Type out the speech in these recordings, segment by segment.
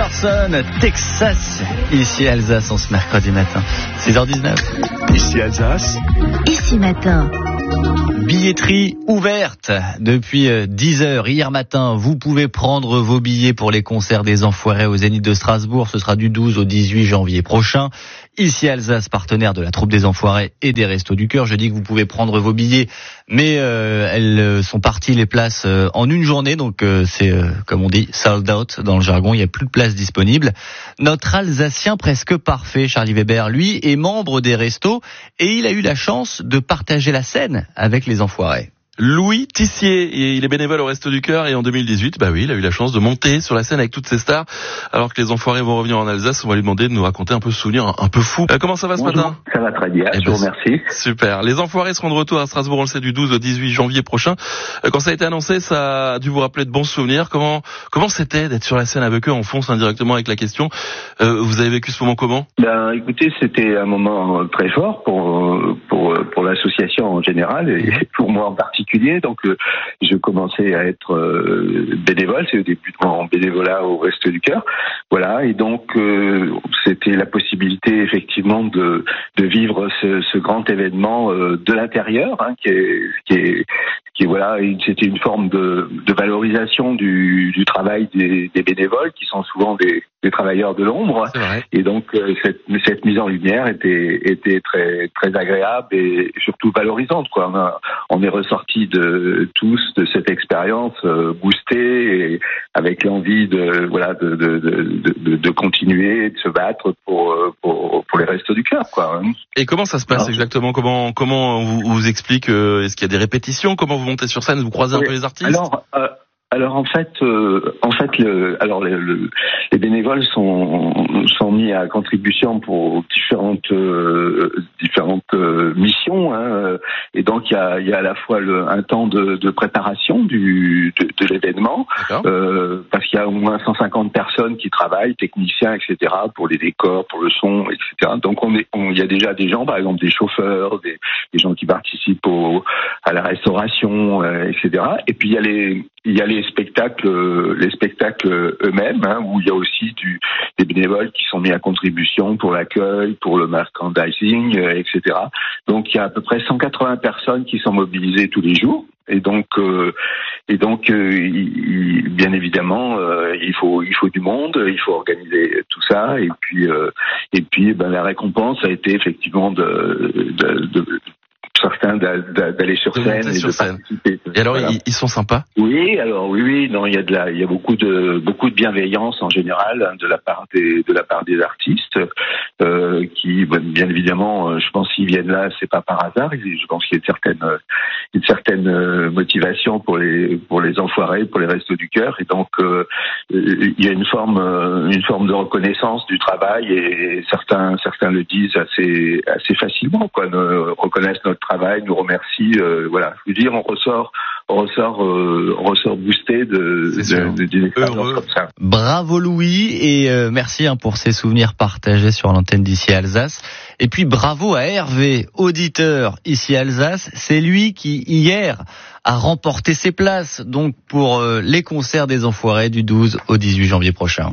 Anderson, Texas, ici Alsace, en ce mercredi matin, 6h19. Ici Alsace. Ici matin. Billetterie ouverte depuis 10h. Hier matin, vous pouvez prendre vos billets pour les concerts des Enfoirés au Zénith de Strasbourg. Ce sera du 12 au 18 janvier prochain. Ici Alsace, partenaire de la troupe des Enfoirés et des Restos du Cœur. Je dis que vous pouvez prendre vos billets, mais elles sont parties les places en une journée. Donc c'est, comme on dit, sold out dans le jargon. Il n'y a plus de places disponibles. Notre Alsacien presque parfait, Charlie Weber, lui, est membre des Restos et il a eu la chance de partager la scène avec les Enfoirés. Louis Tissier, et il est bénévole au Resto du Cœur et en 2018, il a eu la chance de monter sur la scène avec toutes ses stars. Alors que les Enfoirés vont revenir en Alsace, on va lui demander de nous raconter un peu ce souvenir un peu fou. Comment ça va ce matin ? Ça va très bien, je vous remercie. Super. Les Enfoirés seront de retour à Strasbourg, on le sait, du 12 au 18 janvier prochain. Quand ça a été annoncé, ça a dû vous rappeler de bons souvenirs. Comment c'était d'être sur la scène avec eux ? On fonce indirectement avec la question. Vous avez vécu ce moment comment ? Écoutez, c'était un moment très fort pour l'association en général et pour moi en particulier. Donc, je commençais à être bénévole. C'est au début de mon bénévolat au Resto du Cœur. Voilà. Et donc, c'était la possibilité effectivement de vivre ce grand événement de l'intérieur, qui voilà, c'était une forme de valorisation du travail des bénévoles qui sont souvent des travailleurs de l'ombre. Et donc cette mise en lumière était très très agréable et surtout valorisante, quoi. On est ressorti de cette expérience boostée et avec l'envie de continuer, de se battre pour les Restos du Cœur, quoi. Et comment ça se passe exactement ? Comment on vous explique ? Est-ce qu'il y a des répétitions ? Comment vous montez sur scène ? Vous croisez un peu les artistes ? Alors en fait, les bénévoles sont mis à contribution pour différentes missions, et donc il y a à la fois un temps de préparation de l'événement, parce qu'il y a au moins 150 personnes qui travaillent, techniciens, etc., pour les décors, pour le son, etc. Donc il y a déjà des gens, par exemple des chauffeurs, des gens qui participent à la restauration, etc. Et puis il y a les spectacles eux-mêmes, où il y a aussi des bénévoles qui sont mis à contribution pour l'accueil, pour le merchandising, etc. Donc il y a à peu près 180 personnes qui sont mobilisées tous les jours. Et donc, bien évidemment, il faut du monde, il faut organiser tout ça. Et puis, la récompense a été effectivement certains d'aller sur scène et de participer. Et alors, ils sont sympas ? Oui, non, il y a beaucoup de bienveillance en général, de la part des artistes, qui, bien évidemment, je pense qu'ils viennent là, c'est pas par hasard. Je pense qu'il y a une certaine motivation pour les Enfoirés, pour les Restos du Cœur, et donc il y a une forme de reconnaissance du travail, et certains le disent assez facilement, quoi, reconnaissent notre travail, nous remercient, voilà. Je veux dire, on ressort boosté d'une expérience comme ça. Bravo Louis, et merci pour ces souvenirs partagés sur l'antenne d'Ici Alsace. Et puis bravo à Hervé, auditeur Ici Alsace. C'est lui qui hier a remporté ses places donc pour les concerts des Enfoirés du 12 au 18 janvier prochain.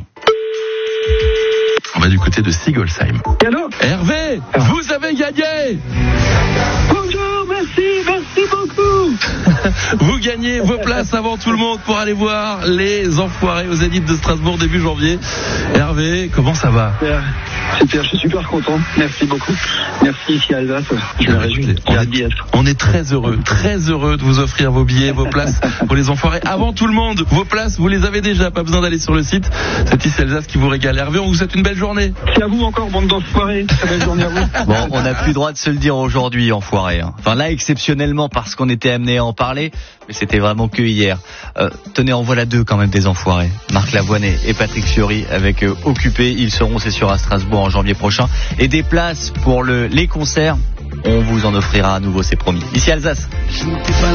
On va du côté de Sigolsheim. Allô ? Hervé, vous avez gagné ! Bonjour, merci beaucoup. Vous gagnez vos places avant tout le monde pour aller voir les Enfoirés au Zénith de Strasbourg début janvier. Hervé, comment ça va ? Super, je suis super content. Merci beaucoup. Merci Ici Alsace. Je me réjouis. On est très heureux de vous offrir vos billets, vos places pour les Enfoirés avant tout le monde. Vos places, vous les avez déjà, pas besoin d'aller sur le site. C'est Ici Alsace qui vous régale. Hervé, on vous souhaite une belle journée. C'est à vous encore, bande d'enfoirés. Très belle journée à vous. Bon, on n'a plus le droit de se le dire aujourd'hui, Enfoirés. Enfin là, exceptionnellement, parce qu'on était amené à en parler, mais c'était vraiment que hier. Tenez, en voilà deux quand même des Enfoirés. Marc Lavoine et Patrick Fiori avec Occupé. Ils seront, c'est sûr, à Strasbourg en janvier prochain. Et des places pour les concerts, on vous en offrira à nouveau, c'est promis. Ici Alsace.